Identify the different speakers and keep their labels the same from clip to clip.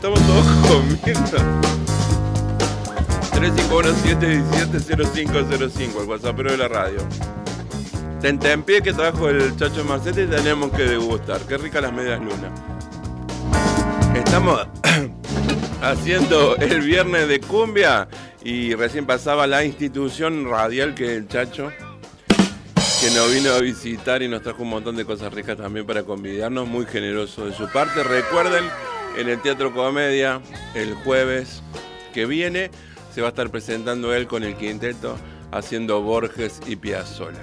Speaker 1: Estamos todos comiendo. 351-717-0505, el WhatsAppero de la radio. Tentempié que trajo el Chacho Marcetti y tenemos que degustar. Qué rica las medias lunas. Estamos haciendo el viernes de cumbia y recién pasaba la institución radial que es el Chacho, que nos vino a visitar y nos trajo un montón de cosas ricas también para convidarnos, muy generoso de su parte. Recuerden, en el Teatro Comedia, el jueves que viene, se va a estar presentando él con el quinteto, haciendo Borges y Piazzolla.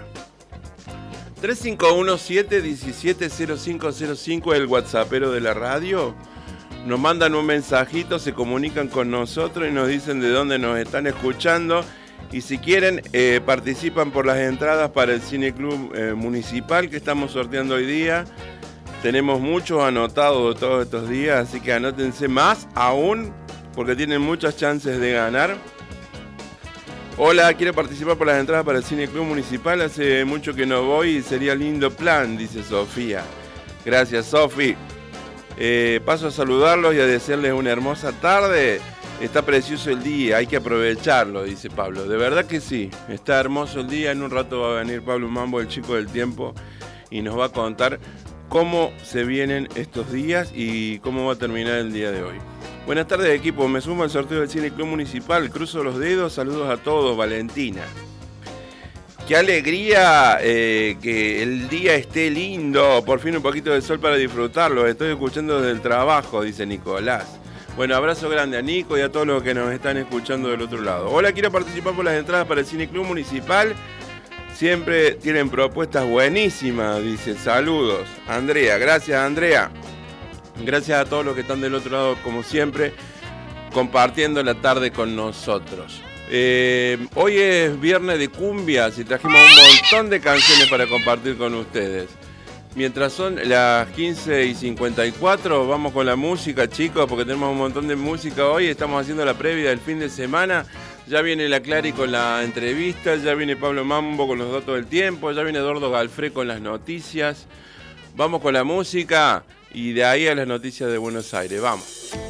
Speaker 1: 351-717-0505, el WhatsAppero de la radio. Nos mandan un mensajito, se comunican con nosotros y nos dicen de dónde nos están escuchando. Y si quieren, participan por las entradas para el Cine Club Municipal que estamos sorteando hoy día. Tenemos muchos anotados todos estos días, así que anótense más aún, porque tienen muchas chances de ganar. Hola, quiero participar por las entradas para el Cine Club Municipal. Hace mucho que no voy y sería lindo plan, dice Sofía. Gracias, Sofi. Paso a saludarlos y a desearles una hermosa tarde. Está precioso el día, hay que aprovecharlo, dice Pablo. De verdad que sí, está hermoso el día. En un rato va a venir Pablo Mambo, el chico del tiempo, y nos va a contar cómo se vienen estos días y cómo va a terminar el día de hoy. Buenas tardes, equipo. Me sumo al sorteo del Cine Club Municipal. Cruzo los dedos. Saludos a todos. Valentina. Qué alegría que el día esté lindo. Por fin un poquito de sol para disfrutarlo. Estoy escuchando desde el trabajo, dice Nicolás. Bueno, abrazo grande a Nico y a todos los que nos están escuchando del otro lado. Hola, quiero participar por las entradas para el Cine Club Municipal. Siempre tienen propuestas buenísimas, dice. Saludos. Andrea, gracias, Andrea. Gracias a todos los que están del otro lado, como siempre, compartiendo la tarde con nosotros. Hoy es viernes de cumbias y trajimos un montón de canciones para compartir con ustedes. Mientras son las 15:54, vamos con la música, chicos, porque tenemos un montón de música hoy. Estamos haciendo la previa del fin de semana. Ya viene la Clary con la entrevista, ya viene Pablo Mambo con los datos del tiempo, ya viene Eduardo Galfré con las noticias. Vamos con la música y de ahí a las noticias de Buenos Aires. Vamos.